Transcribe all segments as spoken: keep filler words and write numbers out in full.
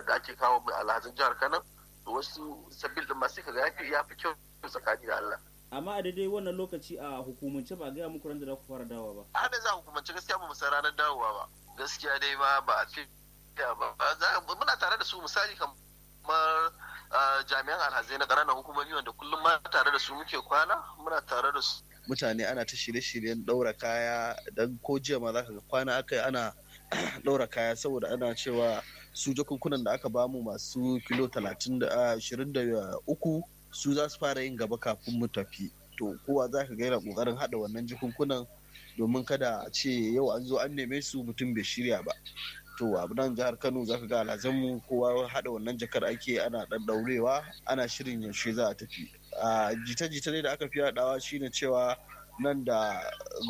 da ake kawo mai alhazan jihar Kano, to wasu sabbin din ma sai kaga yafi yafi kyau tsakani da Allah. Amma a daidai wannan lokaci a hukumance ba gaya muku ran da za ku fara dawowa ba. A da za hukumance gaskiya ba mu san ranar dawowa ba. Gaskiya dai ba ba a fi ba. Muna tare da su misali kamar jami'an alhazai na ƙananan hukumomi wanda kullum ma tare da su muke kwana, muna tare da su. Mutane ana ta shirye-shiryen ɗaura kaya, dan ko jiya ma za ka ga kwana aka yi ana ɗaura kaya saboda ana cewa su jakunkunan da aka bamu masu kilo talatin da ashirin da uku su za su fara yin gaba kafin mu tafi. To kowa za ka ga yana ƙoƙarin haɗa wannan jakunkunan domin kada a ce yau an zo an neme su mutum bai shirya ba. To a nan jihar Kano za ka ga alhazanmu kowa haɗa wannan jakar ake ana ɗan ɗaurewa ana shirin yaushe za a tafi. A jita-jita ne da aka fi yaɗawa shine cewa nan da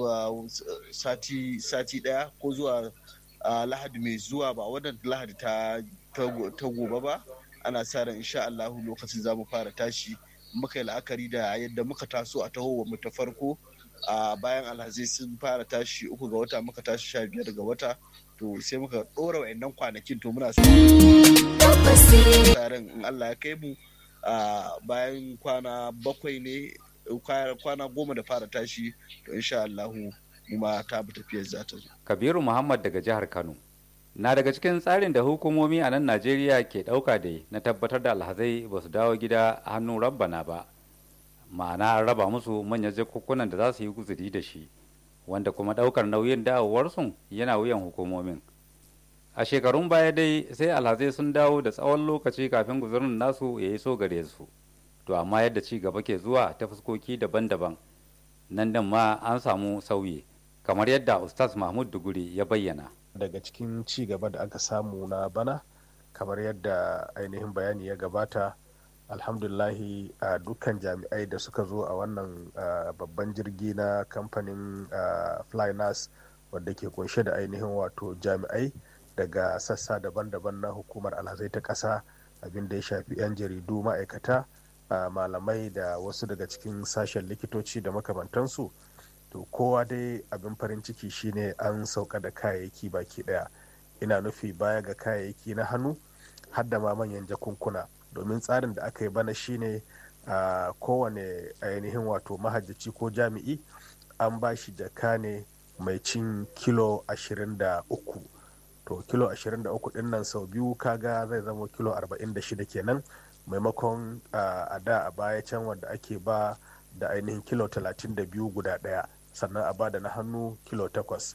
sati sati ɗaya ko zuwa lahadi mai zuwa ba wannan lahadi ta ta gobe ba ana sa ran insha Allah lokacin za mu fara tashi. Muka yi la'akari da yadda muka taso a taho mu ta farko a bayan alhazai sun fara tashi uku ga wata muka tashi sha biyar ga wata, to sai muka ɗora wa'annan kwanakin to muna sa ran in Allah ya kai mu a bayan kwana bakwai ne kwana goma da fara tashi to insha Allah mu ma ta bi tafiyar za ta zo. Kabiru Muhammad daga jihar Kano na daga cikin tsarin da hukumomi a nan Najeriya ke ɗauka da na tabbatar da alhazai ba su dawo gida a hannun rabbana ba, ma'ana raba musu manyan jakukkunan da za su yi guzuri da shi, wanda kuma ɗaukar nauyin dawowarsu yana wuyan hukumomin. A shekarun baya dai sai alhazai sun dawo da tsawon lokaci kafin guzurin nasu ya iso gare su, to amma yadda ci gaba ke zuwa ta fuskoki daban-daban nan din ma an samu sauyi kamar yadda Ustaz Mahmud Duguri ya bayyana. Daga cikin ci gaba da aka samu na bana kamar yadda ainihin bayani ya gabata, alhamdulahi a dukkan jami'ai da suka zo a wannan babban jirgi na kamfanin Flynas wadda ke kunshe da ainihin wato jami'ai daga sassa daban-daban na hukumar alhazai ta ƙasa, abin da ya shafi 'yan jaridu, ma'aikata, malamai da wasu daga cikin sashen likitoci da makamantansu. To kowa dai abin farin ciki shine an sauka da kayayyaki baki daya, ina nufi baya ga kayayyaki na hannu har da ma manyan jakunkuna, domin tsarin da aka yi bana shine a kowane ainihin wato mahajjaci ko jami'i an ba shi jaka ne mai cin kilo ashirin da uku. To kilo ashirin da uku din nan sau biyu kaga zai zama kilo arba'in da shida kenan, maimakon a da a baya can wanda ake ba da ainihin kilo talatin da biyu guda daya, sannan a bada na hannu kilo takwas.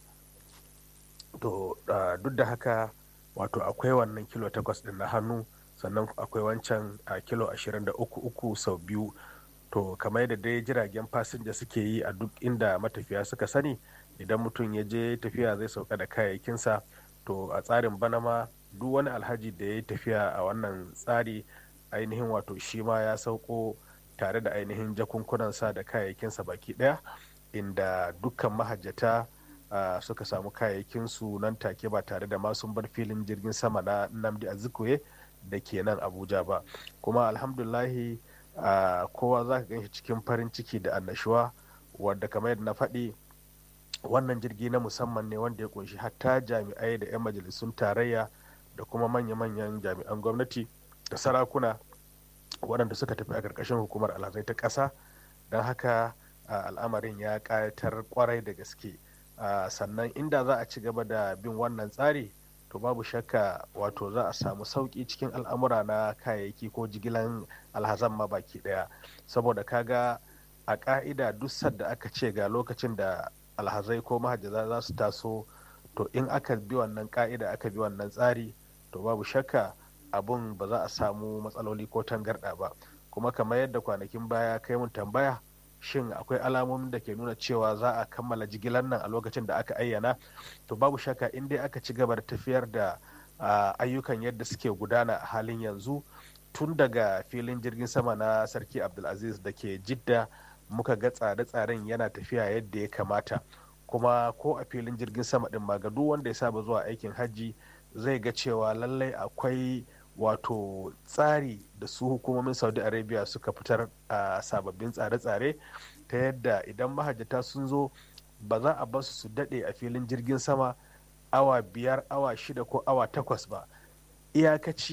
To duk da haka wato akwai wannan kilo takwas din na hannu, sannan akwai wancan a kilo ashirin da uku uku sau biyu. To kamar yadda dai jiragen fasinja suke yi a duk inda matafiya suka sani, idan mutum ya je tafiya zai sauka da kayayyakinsa. To a tsarin bana ma duk wani alhaji da ya yi tafiya a wannan tsari ainihin wato shi ma ya sauko tare da ainihin jakunkunansa da kayayyakinsa baki daya, inda dukkan mahajjata uh, suka samu kayayyakinsu nan take ba tare da masu bar filin jirgin sama na Nnamdi Azikiwe da ke nan Abuja ba. Kuma alhamdulahi uh, kowa za ka ganshi cikin farin ciki da annashuwa, wadda kamar yadda na faɗi wannan jirgi na musamman ne wanda ya kunshi hatta jami'ai da 'yan majalisun tarayya da kuma manya-manyan jami'an gwamnati da sarakuna waɗanda suka tafi a ƙarƙashin hukumar alhazai ta ƙasa. Don haka al'amarin ya ƙayatar kwarai da gaske, sannan inda za a ci gaba da bin wannan tsari to babu shakka wato za a samu sauƙi cikin al'amura na kayayyaki ko jigilan alhazan ma baki ɗaya, saboda kaga a ƙa'ida duk sadda aka ce ga lokacin da alhazai ko mahajjaza za su taso, to in aka bi wannan ƙa'ida aka bi wannan tsari to babu shakka abun ba za a samu matsaloli ko tangarɗa ba. Kuma kamar yadda kwanakin baya kai mun tambaya, shin akwai alamomin da ke nuna cewa za a kammala jigilar nan a lokacin da aka ayyana, to babu shakka in dai aka ci gaba da tafiyar da ayyukan yadda suke gudana a halin yanzu, tun daga filin jirgin sama na Sarki Abdulaziz da ke Jidda muka ga tsare-tsaren yana tafiya yadda ya kamata. Kuma ko a filin jirgin sama din ma ga duk wanda ya saba zuwa aikin hajji zai ga cewa lallai akwai wato tsari da su hukumomin Saudi Arabia suka fitar a sababbin tsare-tsare, ta yadda idan mahajjata sun zo ba za a basu su daɗe a filin jirgin sama awa biyar, awa shida ko awa takwas ba, iyakaci